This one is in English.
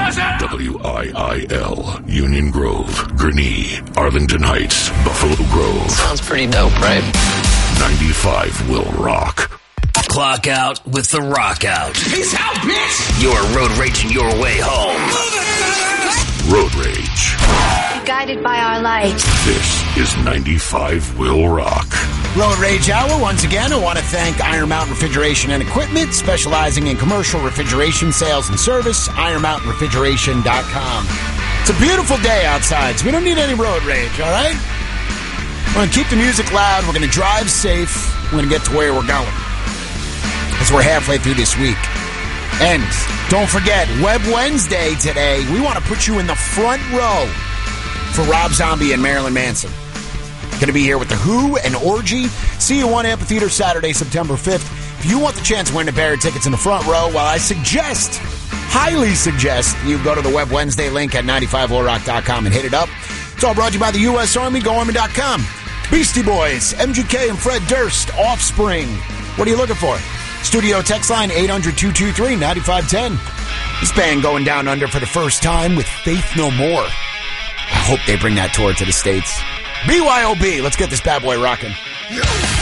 WIIL, Union Grove, Gurnee, Arlington Heights, Buffalo Grove. Sounds pretty dope, right? 95 will rock. Clock out with the rock out. Peace out, bitch! You're road raging your way home. Road Rage. Guided by our light. This is 95 will rock. Road Rage Hour. Once again, I want to thank Iron Mountain Refrigeration and Equipment, specializing in commercial refrigeration sales and service, ironmountainrefrigeration.com. It's a beautiful day outside, so we don't need any road rage, all right? We're going to keep the music loud. We're going to drive safe. We're going to get to where we're going, as we're halfway through this week. And don't forget, Web Wednesday today. We want to put you in the front row for Rob Zombie and Marilyn Manson. Going to be here with The Who and Orgy. See you one Amphitheater Saturday, September 5th. If you want the chance to win the Barrett tickets in the front row, well, I highly suggest you go to the Web Wednesday link at 95lrock.com and hit it up. It's all brought to you by the U.S. Army, GoArmy.com. Beastie Boys, MGK and Fred Durst, Offspring. What are you looking for? Studio text line 800-223-9510. This band going down under for the first time with Faith No More. I hope they bring that tour to the States. BYOB, let's get this bad boy rocking.